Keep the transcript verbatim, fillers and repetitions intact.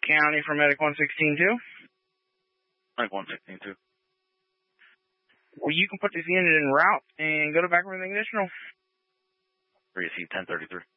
County for Medic one sixteen two. Medic one sixteen two. Well, you can put this unit en route and go to back with an additional. Receive ten thirty-three.